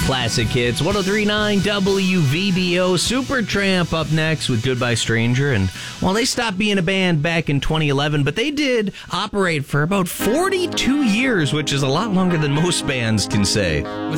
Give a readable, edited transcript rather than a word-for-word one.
Classic hits. 103.9 WVBO. Supertramp up next with Goodbye Stranger. And well, they stopped being a band back in 2011, but they did operate for about 42 years, which is a lot longer than most bands can say.